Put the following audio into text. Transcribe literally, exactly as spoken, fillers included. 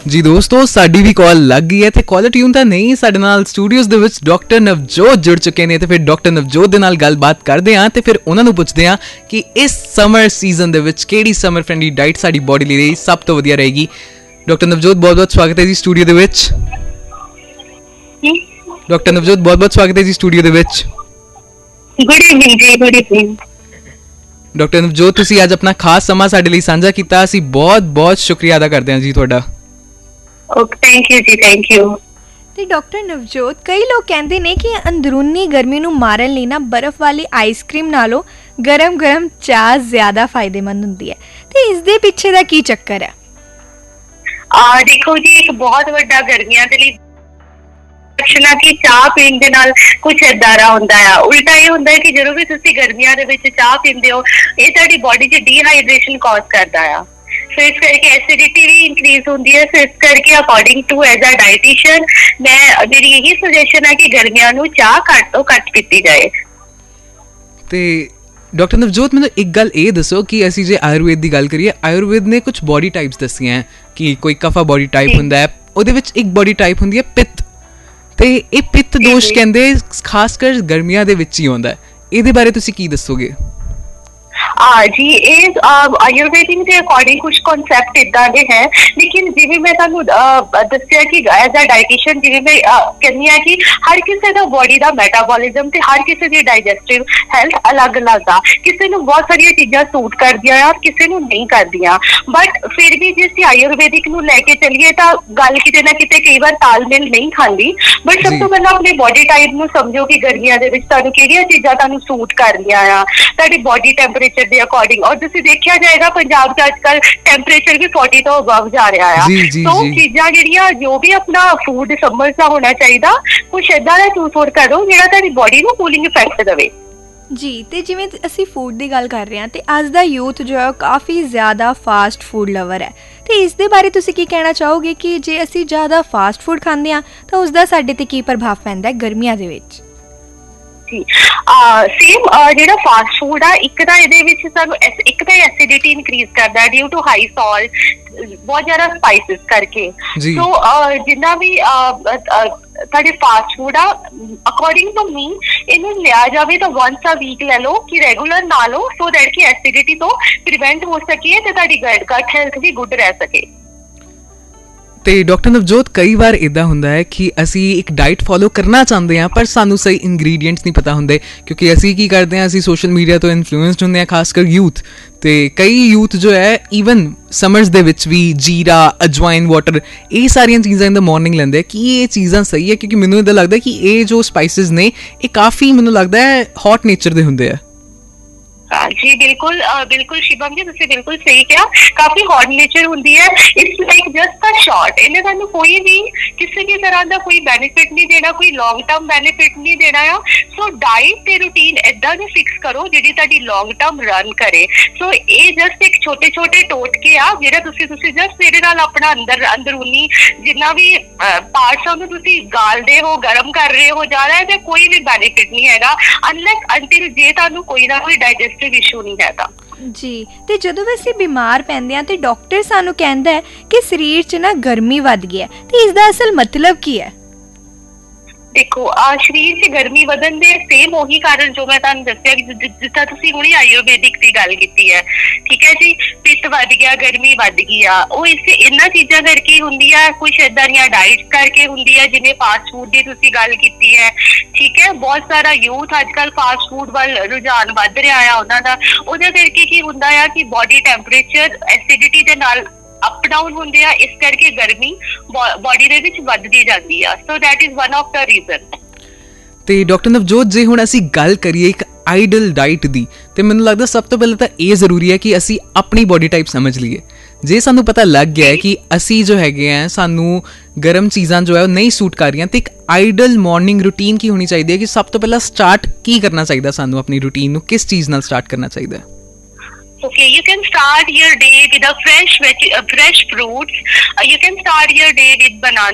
ਜੀ ਦੋਸਤੋ, ਸਾਡੀ ਵੀ ਕਾਲ ਲੱਗ ਗਈ ਹੈ ਤੇ ਕਾਲਰ ਟਿਊਨ ਤਾਂ ਨਹੀਂ, ਸਾਡੇ ਨਾਲ ਸਟੂਡੀਓਜ਼ ਦੇ ਵਿੱਚ ਡਾਕਟਰ ਨਵਜੋਤ ਜੁੜ ਚੁੱਕੇ ਨੇ ਤੇ ਫਿਰ ਡਾਕਟਰ ਨਵਜੋਤ ਦੇ ਨਾਲ ਗੱਲਬਾਤ ਕਰਦੇ ਹਾਂ ਤੇ ਫਿਰ ਉਹਨਾਂ ਨੂੰ ਪੁੱਛਦੇ ਹਾਂ ਕਿ ਇਸ ਸਮਰ ਸੀਜ਼ਨ ਦੇ ਵਿੱਚ ਕਿਹੜੀ ਸਮਰ ਫ੍ਰੈਂਡਲੀ ਡਾਈਟ ਸਾਡੀ ਬੋਡੀ ਲਈ ਸਭ ਤੋਂ ਵਧੀਆ ਰਹੇਗੀ। ਡਾਕਟਰ ਨਵਜੋਤ, ਬਹੁਤ ਬਹੁਤ ਸਵਾਗਤ ਹੈ ਜੀ ਸਟੂਡੀਓ ਦੇ ਵਿੱਚ। ਡਾਕਟਰ ਨਵਜੋਤ, ਬਹੁਤ ਬਹੁਤ ਸਵਾਗਤ ਹੈ ਜੀ ਸਟੂਡੀਓ ਦੇ ਵਿੱਚ। ਗੁੱਡ ਇਵਨਿੰਗ ਜੀ, ਗੁੱਡ ਇਵਨਿੰਗ। ਡਾਕਟਰ ਨਵਜੋਤ, ਤੁਸੀਂ ਅੱਜ ਆਪਣਾ ਖਾਸ ਸਮਾਂ ਸਾਡੇ ਲਈ ਸਾਂਝਾ ਕੀਤਾ, ਅਸੀਂ ਬਹੁਤ ਬਹੁਤ ਸ਼ੁਕਰੀਆ ਅਦਾ ਕਰਦੇ ਹਾਂ ਜੀ ਤੁਹਾਡਾ। ਓਕੇ, ਥੈਂਕ ਯੂ ਜੀ, ਥੈਂਕ ਯੂ। ਤੇ ਡਾਕਟਰ ਨਵਜੋਤ, ਕਈ ਲੋਕ ਕਹਿੰਦੇ ਨੇ ਕਿ ਅੰਦਰੂਨੀ ਗਰਮੀ ਨੂੰ ਮਾਰਨ ਲਈ ਨਾ ਬਰਫ਼ ਵਾਲੀ ਆਈਸਕ੍ਰੀਮ ਨਾਲੋਂ ਗਰਮ ਗਰਮ ਚਾਹ ਜ਼ਿਆਦਾ ਫਾਇਦੇਮੰਦ ਹੁੰਦੀ ਹੈ, ਤੇ ਇਸ ਦੇ ਪਿੱਛੇ ਦਾ ਕੀ ਚੱਕਰ ਹੈ? ਆ ਦੇਖੋ ਜੀ, ਇੱਕ ਬਹੁਤ ਵੱਡਾ ਗਰਮੀਆਂ ਦੇ ਲਈ ਨਾ ਕਿ ਚਾਹ ਪੀਣ ਦੇ ਨਾਲ ਕੁਝ ਏਦਾਂ ਦਾ ਹੁੰਦਾ ਆ। ਉਲਟਾ ਇਹ ਹੁੰਦਾ ਹੈ ਕਿ ਜਦੋਂ ਵੀ ਤੁਸੀਂ ਗਰਮੀਆਂ ਦੇ ਵਿੱਚ ਚਾਹ ਪੀਂਦੇ ਹੋ, ਇਹ ਤੁਹਾਡੀ ਬੋਡੀ 'ਚ ਡੀਹਾਈਡਰੇਸ਼ਨ ਕਾਜ਼ ਕਰਦਾ ਆ। ਸੋ ਇਸ ਕਰਕੇ ਐਸਿਡਿਟੀ ਵੀ ਇਨਕਰੀਜ਼ ਹੁੰਦੀ ਹੈ। ਸੋ ਇਸ ਕਰਕੇ according to as a dietitian ਮੈਂ ਮੇਰੀ ਇਹੀ ਸੁਜੈਸ਼ਨ ਹੈ ਕਿ ਗਰਮੀਆਂ ਨੂੰ ਚਾਹ ਘੱਟ ਤੋਂ ਘੱਟ ਪੀਤੀ ਜਾਏ। ਤੇ ਡਾਕਟਰ ਨਵਜੋਤ, ਮੈਨੂੰ ਇੱਕ ਗੱਲ ਇਹ ਦੱਸੋ ਕਿ ਅਸੀਂ ਜੇ ਆਯੁਰਵੇਦ ਦੀ ਗੱਲ ਕਰੀਏ, ਆਯੁਰਵੇਦ ਨੇ ਕੁਝ ਬੋਡੀ ਟਾਈਪਸ ਦੱਸੀਆਂ ਕਿ ਕੋਈ ਕਫਾ ਬੋਡੀ ਟਾਈਪ ਹੁੰਦਾ ਹੈ, ਉਹਦੇ ਵਿੱਚ ਇੱਕ ਬੋਡੀ ਟਾਈਪ ਹੁੰਦੀ ਹੈ ਪਿੱਤ, ਤੇ ਇਹ ਪਿੱਤ ਦੋਸ਼ ਕਹਿੰਦੇ ਖਾਸ ਕਰ ਗਰਮੀਆਂ ਦੇ ਵਿੱਚ ਹੀ ਆਉਂਦਾ ਹੈ। ਇਹਦੇ ਬਾਰੇ ਤੁਸੀਂ ਕੀ ਦੱਸੋਗੇ? ਆ ਜੀ, ਇਹ ਆਯੁਰਵੈਦਿਕ ਦੇ ਅਕੋਰਡਿੰਗ ਕੁਝ ਕਨਸੈਪਟ ਇਦਾਂ ਦੇ ਹੈ, ਲੇਕਿਨ ਜਿਵੇਂ ਮੈਂ ਤੁਹਾਨੂੰ ਦੱਸਿਆ ਕਿ ਐਜ਼ ਅ ਡਾਇਟੀਸ਼ੀਅਨ ਜਿਵੇਂ ਮੈਂ ਕਹਿੰਦੀ ਹਾਂ ਕਿ ਹਰ ਕਿਸੇ ਦਾ ਬੋਡੀ ਦਾ ਮੈਟਾਬੋਲਿਜ਼ਮ ਤੇ ਹਰ ਕਿਸੇ ਦੀ ਡਾਈਜੈਸਟਿਵ ਹੈਲਥ ਅਲੱਗ-ਅਲੱਗ ਆ। ਕਿਸੇ ਨੂੰ ਬਹੁਤ ਸਾਰੀਆਂ ਚੀਜ਼ਾਂ ਸੂਟ ਕਰਦੀਆਂ ਆ, ਕਿਸੇ ਨੂੰ ਨਹੀਂ ਕਰਦੀਆਂ। ਬਟ ਫਿਰ ਵੀ ਜੇ ਅਸੀਂ ਆਯੁਰਵੈਦਿਕ ਨੂੰ ਲੈ ਕੇ ਚੱਲੀਏ ਤਾਂ ਗੱਲ ਕਿਤੇ ਨਾ ਕਿਤੇ ਕਈ ਵਾਰ ਤਾਲਮੇਲ ਨਹੀਂ ਖਾਂਦੀ। ਬਟ ਸਭ ਤੋਂ ਪਹਿਲਾਂ ਆਪਣੇ ਬੋਡੀ ਟਾਈਪ ਨੂੰ ਸਮਝੋ ਕਿ ਗਰਮੀਆਂ ਦੇ ਵਿੱਚ ਤੁਹਾਨੂੰ ਕਿਹੜੀਆਂ ਚੀਜ਼ਾਂ ਤੁਹਾਨੂੰ ਸੂਟ ਕਰਦੀਆਂ ਆ, ਤੁਹਾਡੀ ਬੋਡੀ ਟੈਂਪਰੇਚਰ ਦੇ ਅਕੋਰਡਿੰਗ। ਔਰ ਤੁਸੀਂ ਦੇਖਿਆ ਜਾਏਗਾ ਪੰਜਾਬ ਚ ਅੱਜ ਕੱਲ ਟੈਂਪਰੇਚਰ ਵੀ ਚਾਲੀ ਤੋਂ ਅਬਵ ਜਾ ਰਿਹਾ ਆ। ਸੋ ਚੀਜ਼ਾਂ ਜਿਹੜੀਆਂ ਜੋ ਵੀ ਆਪਣਾ ਫੂਡ ਸਮਰ ਦਾ ਹੋਣਾ ਚਾਹੀਦਾ, ਕੁਛ ਏਦਾਂ ਦਾ ਚੂਜ਼ ਆਊਟ ਕਰੋ ਜਿਹੜਾ ਤੁਹਾਡੀ ਬੋਡੀ ਨੂੰ ਕੂਲਿੰਗ ਇਫੈਕਟ ਦੇਵੇ। ਜੀ, ਤੇ ਜਿਵੇਂ ਅਸੀਂ ਫੂਡ ਦੀ ਗੱਲ ਕਰ ਰਹੇ ਹਾਂ ਤੇ ਅੱਜ ਦਾ ਯੂਥ ਜੋ ਹੈ ਕਾਫੀ ਜ਼ਿਆਦਾ ਫਾਸਟ ਫੂਡ ਲਵਰ ਹੈ, ਤੇ ਇਸ ਦੇ ਬਾਰੇ ਤੁਸੀਂ ਕੀ ਕਹਿਣਾ ਚਾਹੋਗੇ ਕਿ ਜੇ ਅਸੀਂ ਜ਼ਿਆਦਾ ਫਾਸਟ ਫੂਡ ਖਾਂਦੇ ਹਾਂ ਤਾਂ ਉਸਦਾ ਸਾਡੇ ਤੇ ਕੀ ਪ੍ਰਭਾਵ ਪੈਂਦਾ ਹੈ ਗਰਮੀਆਂ ਦੇ ਵਿੱਚ? ਸੇਮ ਜਿਹੜਾ ਫਾਸਟ ਫੂਡ ਆ, ਇੱਕ ਤਾਂ ਇਹਦੇ ਵਿੱਚ ਸਾਨੂੰ ਇੱਕ ਤਾਂ ਐਸਿਡਿਟੀ ਇਨਕਰੀਜ਼ ਕਰਦਾ ਡਿਊ ਟੂ ਹਾਈ ਸਾਲਟ, ਬਹੁਤ ਜ਼ਿਆਦਾ ਸਪਾਈਸਿਸ ਕਰਕੇ। ਸੋ ਜਿੰਨਾ ਵੀ ਤੁਹਾਡੇ ਫਾਸਟ ਫੂਡ ਆ, ਅਕੋਰਡਿੰਗ ਟੂ ਮੀ ਇਹਨੂੰ ਲਿਆ ਜਾਵੇ ਤਾਂ ਵਨਸ ਅ ਵੀਕ ਲੈ ਲਓ, ਕਿ ਰੈਗੂਲਰ ਨਾ ਲਓ, ਸੋ ਦੈਟ ਕਿ ਐਸਿਡਿਟੀ ਤੋਂ ਪ੍ਰੀਵੈਂਟ ਹੋ ਸਕੇ ਤੇ ਤੁਹਾਡੀ ਗਟ ਹੈਲਥ ਵੀ ਗੁੱਡ ਰਹਿ ਸਕੇ। ਤੇ ਡਾਕਟਰ ਨਵਜੋਤ, ਕਈ ਵਾਰ ਇੱਦਾਂ ਹੁੰਦਾ ਹੈ ਕਿ ਅਸੀਂ ਇੱਕ ਡਾਈਟ ਫੋਲੋ ਕਰਨਾ ਚਾਹੁੰਦੇ ਹਾਂ ਪਰ ਸਾਨੂੰ ਸਹੀ ਇੰਗਰੀਡੀਐਂਟਸ ਨਹੀਂ ਪਤਾ ਹੁੰਦੇ, ਕਿਉਂਕਿ ਅਸੀਂ ਕੀ ਕਰਦੇ ਹਾਂ, ਅਸੀਂ ਸੋਸ਼ਲ ਮੀਡੀਆ ਤੋਂ ਇਨਫਲੂਐਂਸਡ ਹੁੰਦੇ ਹਾਂ, ਖਾਸ ਕਰ ਯੂਥ। ਤੇ ਕਈ ਯੂਥ ਜੋ ਹੈ ਈਵਨ ਸਮਰਸ ਦੇ ਵਿੱਚ ਵੀ ਜੀਰਾ, ਅਜਵਾਇਨ ਵਾਟਰ, ਇਹ ਸਾਰੀਆਂ ਚੀਜ਼ਾਂ ਇਨ ਦਾ ਮਾਰਨਿੰਗ ਲੈਂਦੇ। ਕੀ ਇਹ ਚੀਜ਼ਾਂ ਸਹੀ ਹੈ? ਕਿਉਂਕਿ ਮੈਨੂੰ ਇੱਦਾਂ ਲੱਗਦਾ ਕਿ ਇਹ ਜੋ ਸਪਾਈਸਿਸ ਨੇ ਇਹ ਕਾਫੀ ਮੈਨੂੰ ਲੱਗਦਾ ਹੈ ਹੌਟ ਨੇਚਰ ਦੇ ਹੁੰਦੇ ਆ। ਜੀ ਬਿਲਕੁਲ ਬਿਲਕੁਲ ਸ਼ਿਵਮ ਜੀ, ਤੁਸੀਂ ਬਿਲਕੁਲ ਸਹੀ ਕਿਹਾ, ਕਾਫੀ ਹੌਟ ਨੇਚਰ ਹੁੰਦੀ ਹੈ। It's like just a shot, ਇਹਨੇ ਤੁਹਾਨੂੰ ਕੋਈ ਵੀ ਕਿਸੇ ਵੀ ਤਰ੍ਹਾਂ ਦਾ ਕੋਈ ਬੈਨੀਫਿਟ ਨਹੀਂ ਦੇਣਾ, ਕੋਈ ਲੌਂਗ ਟਰਮ ਬੈਨੀਫਿਟ ਨਹੀਂ ਦੇਣਾ ਆ। ਸੋ ਡਾਈਟ ਤੇ ਰੂਟੀਨ ਏਦਾਂ ਦੀ ਫਿਕਸ ਕਰੋ ਜਿਹੜੀ ਤੁਹਾਡੀ ਲੌਂਗ ਟਰਮ ਰਨ ਕਰੇ। ਸੋ ਇਹ ਜਸਟ ਇੱਕ ਛੋਟੇ ਛੋਟੇ ਟੋਟਕੇ ਆ ਜਿਹੜਾ ਤੁਸੀਂ ਤੁਸੀਂ ਜਸਟ ਇਹਦੇ ਨਾਲ ਆਪਣਾ ਅੰਦਰ ਅੰਦਰੂਨੀ ਜਿੰਨਾ ਵੀ ਪਾਰਟਸ ਆ ਉਹਨੂੰ ਤੁਸੀਂ ਗਾਲਦੇ ਹੋ, ਗਰਮ ਕਰ ਰਹੇ ਹੋ ਜਾ ਰਿਹਾ, ਤੇ ਕੋਈ ਵੀ ਬੈਨੀਫਿਟ ਨਹੀਂ ਹੈਗਾ ਅਨਲੈਸ ਅੰਟਿਲ ਜੇ ਤੁਹਾਨੂੰ ਕੋਈ ਨਾ ਕੋਈ ਡਾਈਜੈਸਟਿਵ ਇਸ਼ੂ ਨਹੀਂ ਹੈਗਾ। ਜੀ, ਤੇ ਜਦੋਂ ਵੀ ਅਸੀਂ ਬਿਮਾਰ ਪੈਂਦੇ ਹਾਂ ਤੇ ਡਾਕਟਰ ਸਾਨੂੰ ਕਹਿੰਦਾ ਹੈ ਕਿ ਸਰੀਰ 'ਚ ਨਾ ਗਰਮੀ ਵੱਧ ਗਈ ਹੈ, ਤੇ ਇਸ ਦਾ ਅਸਲ ਮਤਲਬ ਕੀ ਹੈ? ਦੇਖੋ, ਆ ਸਰੀਰ 'ਚ ਗਰਮੀ ਵਧਣ ਦੇ ਸੇਮ ਉਹੀ ਕਾਰਨ ਜੋ ਮੈਂ ਤੁਹਾਨੂੰ ਦੱਸਿਆ, ਜਿੱਦਾਂ ਤੁਸੀਂ ਹੁਣੇ ਆਯੁਰਵੈਦਿਕ ਦੀ ਗੱਲ ਕੀਤੀ ਹੈ, ਠੀਕ ਹੈ ਜੀ। ਪਿੱਤ ਵੱਧ ਗਿਆ, ਗਰਮੀ ਵੱਧ ਗਈ ਆ, ਉਹ ਇਸ ਇਹਨਾਂ ਚੀਜ਼ਾਂ ਕਰਕੇ ਹੀ ਹੁੰਦੀ ਆ। ਕੁਛ ਏਦਾਂ ਦੀਆਂ ਡਾਈਟ ਕਰਕੇ ਹੁੰਦੀ ਹੈ, ਜਿਵੇਂ ਫਾਸਟ ਫੂਡ ਦੀ ਤੁਸੀਂ ਗੱਲ ਕੀਤੀ ਹੈ, ਠੀਕ ਹੈ। ਬਹੁਤ ਸਾਰਾ ਯੂਥ ਅੱਜ ਕੱਲ੍ਹ ਫਾਸਟ ਫੂਡ ਵੱਲ ਰੁਝਾਨ ਵੱਧ ਰਿਹਾ ਆ ਉਹਨਾਂ ਦਾ। ਉਹਦੇ ਕਰਕੇ ਕੀ ਹੁੰਦਾ ਆ ਕਿ ਬੋਡੀ ਟੈਂਪਰੇਚਰ ਐਸਿਡਿਟੀ ਦੇ ਨਾਲ ਅਪ ਡਾਊਨ ਹੁੰਦੇ ਆ, ਇਸ ਕਰਕੇ ਗਰਮੀ ਬੋਡੀ ਦੇ ਵਿੱਚ ਵੱਧਦੀ ਜਾਂਦੀ ਆ। So that is one of the reason. ਤੇ ਡਾਕਟਰ ਨਵਜੋਤ, ਜੇ ਹੁਣ ਅਸੀਂ ਗੱਲ ਕਰੀਏ ਇੱਕ ਆਈਡਲ ਡਾਈਟ ਦੀ, ਤੇ ਮੈਨੂੰ ਲੱਗਦਾ ਸਭ ਤੋਂ ਪਹਿਲਾਂ ਤਾਂ ਇਹ ਜ਼ਰੂਰੀ ਹੈ ਕਿ ਅਸੀਂ ਆਪਣੀ ਬੋਡੀ ਟਾਈਪ ਸਮਝ ਲਈਏ। ਜੇ ਸਾਨੂੰ ਪਤਾ ਲੱਗ ਗਿਆ ਹੈ ਕਿ ਅਸੀਂ ਜੋ ਹੈਗੇ ਆ, ਸਾਨੂੰ ਗਰਮ ਚੀਜ਼ਾਂ ਜੋ ਹੈ ਉਹ ਨਹੀਂ ਸੂਟ ਕਰ ਰਹੀਆਂ, ਤੇ ਇੱਕ ਆਈਡਲ ਮਾਰਨਿੰਗ ਰੂਟੀਨ ਕੀ ਹੋਣੀ ਚਾਹੀਦੀ ਹੈ? ਕਿ ਸਭ ਤੋਂ ਪਹਿਲਾਂ ਸਟਾਰਟ ਕੀ ਕਰਨਾ ਚਾਹੀਦਾ ਸਾਨੂੰ? ਆਪਣੀ ਰੂਟੀਨ ਨੂੰ ਕਿਸ ਚੀਜ਼ ਨਾਲ ਸਟਾਰਟ ਕਰਨਾ ਚਾਹੀਦਾ? Okay, you can start your day with a fresh veg, uh, fresh fruits. Uh, you can start your day with banana.